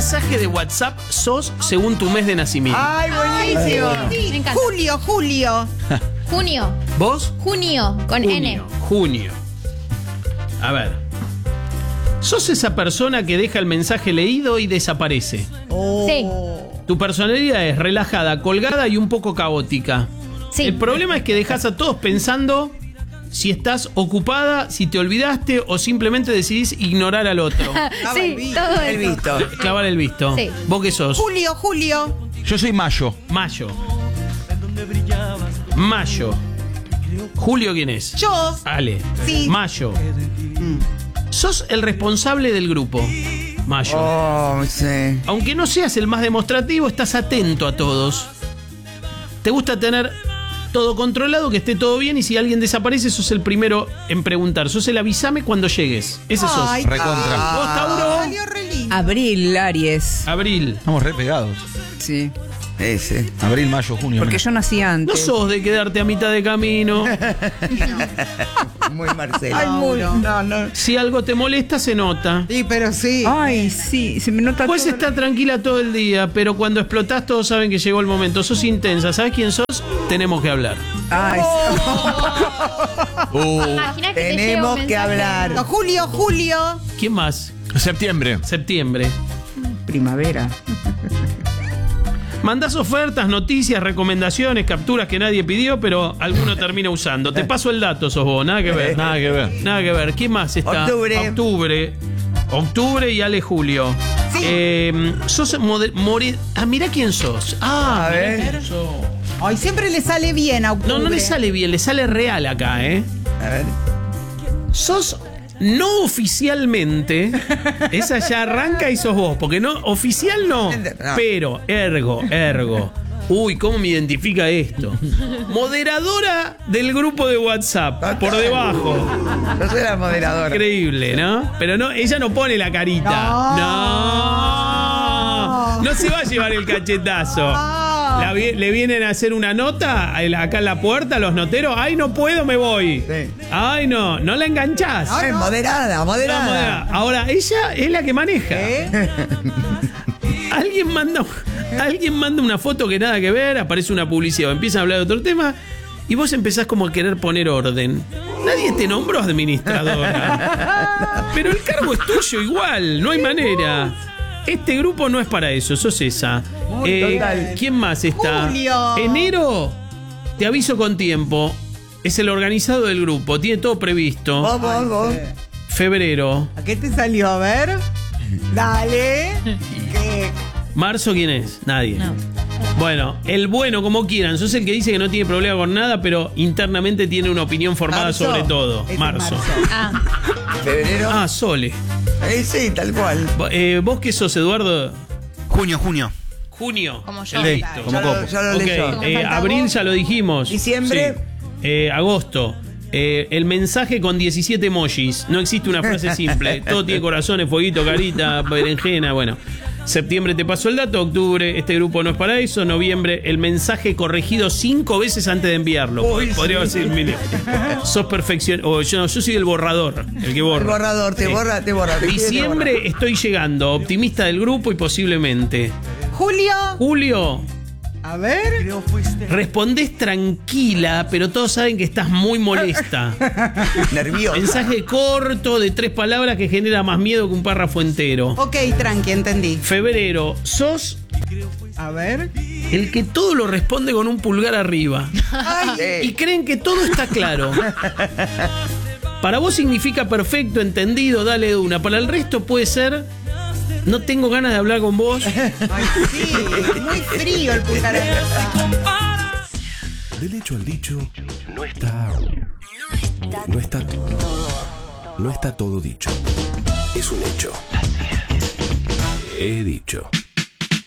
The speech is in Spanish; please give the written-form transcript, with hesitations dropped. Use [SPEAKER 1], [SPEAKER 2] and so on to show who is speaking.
[SPEAKER 1] mensaje de WhatsApp sos según tu mes de nacimiento?
[SPEAKER 2] Ay, buenísimo.
[SPEAKER 3] Sí, me encanta.
[SPEAKER 2] Julio.
[SPEAKER 3] Junio.
[SPEAKER 1] ¿Vos?
[SPEAKER 3] Junio, con N.
[SPEAKER 1] Junio. A ver. ¿Sos esa persona que deja el mensaje leído y desaparece?
[SPEAKER 3] Sí.
[SPEAKER 1] Tu personalidad es relajada, colgada y un poco caótica.
[SPEAKER 3] Sí.
[SPEAKER 1] El problema es que dejas a todos pensando si estás ocupada, si te olvidaste o simplemente decidís ignorar al otro.
[SPEAKER 3] Sí, todo
[SPEAKER 2] El
[SPEAKER 3] eso.
[SPEAKER 2] visto.
[SPEAKER 1] Clavar el visto.
[SPEAKER 3] Sí.
[SPEAKER 1] ¿Vos qué sos?
[SPEAKER 2] Julio.
[SPEAKER 4] Yo soy Mayo.
[SPEAKER 1] Mayo. Mayo. Julio, ¿quién es?
[SPEAKER 2] Yo.
[SPEAKER 1] Ale.
[SPEAKER 2] Sí.
[SPEAKER 1] Mayo. Sos el responsable del grupo. Mayo.
[SPEAKER 2] Oh, sí.
[SPEAKER 1] Aunque no seas el más demostrativo, estás atento a todos. Te gusta tener todo controlado, que esté todo bien, y si alguien desaparece, sos el primero en preguntar. Sos el avísame cuando llegues. Ese sos.
[SPEAKER 2] Ay,
[SPEAKER 4] Recontra.
[SPEAKER 1] ¿Vos, Tauro?
[SPEAKER 2] Salió re lindo.
[SPEAKER 5] Abril, Aries.
[SPEAKER 1] Abril.
[SPEAKER 4] Estamos re pegados.
[SPEAKER 5] Sí.
[SPEAKER 2] Ese.
[SPEAKER 4] Abril, mayo, junio.
[SPEAKER 5] Porque
[SPEAKER 4] mira.
[SPEAKER 5] yo nací
[SPEAKER 1] No
[SPEAKER 5] antes.
[SPEAKER 1] sos de quedarte a mitad de camino.
[SPEAKER 2] Muy Marcelo.
[SPEAKER 5] Ay, muy.
[SPEAKER 2] No.
[SPEAKER 1] Si algo te molesta, se nota.
[SPEAKER 2] Sí, pero sí.
[SPEAKER 5] Ay, sí, se me nota
[SPEAKER 1] Puedes
[SPEAKER 5] todo.
[SPEAKER 1] estar tranquila todo el día, pero cuando explotás todos saben que llegó el momento. Sos intensa. ¿Sabes quién sos? Tenemos que hablar.
[SPEAKER 5] Ay,
[SPEAKER 3] Imagina que te llega un
[SPEAKER 2] Tenemos que
[SPEAKER 3] mensaje.
[SPEAKER 2] hablar. Julio.
[SPEAKER 1] ¿Quién más?
[SPEAKER 4] Septiembre.
[SPEAKER 1] Septiembre.
[SPEAKER 5] primavera.
[SPEAKER 1] Mandás ofertas, noticias, recomendaciones, capturas que nadie pidió, pero alguno termina usando. Te paso el dato, sos vos. Nada que ver.
[SPEAKER 4] Nada que ver.
[SPEAKER 1] Nada que ver. ¿Quién más está?
[SPEAKER 2] Octubre.
[SPEAKER 1] Octubre y Ale Julio.
[SPEAKER 2] Sí.
[SPEAKER 1] Sos mirá quién sos.
[SPEAKER 2] A
[SPEAKER 1] Mirá
[SPEAKER 2] ver.
[SPEAKER 1] quién sos.
[SPEAKER 2] Ay, siempre le sale bien a Octubre.
[SPEAKER 1] No le sale bien, le sale real acá, ¿eh?
[SPEAKER 2] A ver.
[SPEAKER 1] Sos no oficialmente, esa ya arranca y sos vos, porque no, oficial no, pero ergo. Uy, ¿cómo me identifica esto? Moderadora del grupo de WhatsApp, por debajo.
[SPEAKER 2] Yo soy la moderadora.
[SPEAKER 1] Increíble, ¿no? Pero no, ella no pone la carita. No se va a llevar el cachetazo. Le vienen a hacer una nota acá en la puerta los noteros. Ay, no puedo, me voy.
[SPEAKER 2] Sí.
[SPEAKER 1] Ay, no la enganchás.
[SPEAKER 2] Ay, moderada.
[SPEAKER 1] Ahora, ella es la que maneja.
[SPEAKER 2] ¿Eh?
[SPEAKER 1] Alguien manda una foto que nada que ver, aparece una publicidad o empiezan a hablar de otro tema y vos empezás como a querer poner orden. Nadie te nombró administradora. Pero el cargo es tuyo igual, no hay manera. Este grupo no es para eso, sos esa.
[SPEAKER 2] Total.
[SPEAKER 1] ¿Quién más está?
[SPEAKER 2] Julio.
[SPEAKER 1] Enero, te aviso con tiempo. Es el organizado del grupo, tiene todo previsto.
[SPEAKER 2] Vos.
[SPEAKER 1] Febrero.
[SPEAKER 2] ¿A qué te salió? A ver. Dale. ¿Qué?
[SPEAKER 1] ¿Marzo quién es? Nadie.
[SPEAKER 3] No.
[SPEAKER 1] Bueno, el bueno, como quieran. Sos el que dice que no tiene problema con nada, pero internamente tiene una opinión formada
[SPEAKER 2] Marzo.
[SPEAKER 1] sobre todo.
[SPEAKER 2] Ese es
[SPEAKER 1] Marzo.
[SPEAKER 3] Ah,
[SPEAKER 2] Febrero.
[SPEAKER 1] Ah, Sole.
[SPEAKER 2] Sí, tal cual.
[SPEAKER 1] ¿Vos qué sos, Eduardo?
[SPEAKER 4] Junio.
[SPEAKER 1] Junio.
[SPEAKER 3] Como yo.
[SPEAKER 1] Listo.
[SPEAKER 4] Como copo.
[SPEAKER 2] Ya lo
[SPEAKER 1] Ok,
[SPEAKER 2] leyó.
[SPEAKER 3] Como falta
[SPEAKER 1] abril
[SPEAKER 3] vos.
[SPEAKER 1] ya lo dijimos.
[SPEAKER 2] Diciembre.
[SPEAKER 1] Sí. Agosto. El mensaje con 17 emojis. No existe una frase simple. Todo tiene corazones, fueguito, carita, berenjena. Bueno. Septiembre te pasó el dato. Octubre, este grupo no es para eso. Noviembre, el mensaje corregido 5 veces antes de enviarlo.
[SPEAKER 2] Uy,
[SPEAKER 1] Podría
[SPEAKER 2] sí.
[SPEAKER 1] decir, mire, sos perfeccionista. Yo soy el borrador, el que borra.
[SPEAKER 2] El borrador, te borra.
[SPEAKER 1] Diciembre estoy llegando, optimista del grupo y posiblemente.
[SPEAKER 2] Julio.
[SPEAKER 1] Julio,
[SPEAKER 2] A ver.
[SPEAKER 1] respondés tranquila, pero todos saben que estás muy molesta.
[SPEAKER 2] Nervioso.
[SPEAKER 1] Mensaje corto de 3 palabras que genera más miedo que un párrafo entero.
[SPEAKER 2] Ok, tranqui, entendí.
[SPEAKER 1] Febrero, sos
[SPEAKER 2] A ver.
[SPEAKER 1] el que todo lo responde con un pulgar arriba. Y creen que todo está claro. Para vos significa perfecto, entendido, dale de una. Para el resto puede ser, no tengo ganas de hablar con vos.
[SPEAKER 2] Ay, sí. Muy frío el pulgar.
[SPEAKER 6] Del hecho al dicho, no está todo dicho. Es un hecho. He dicho.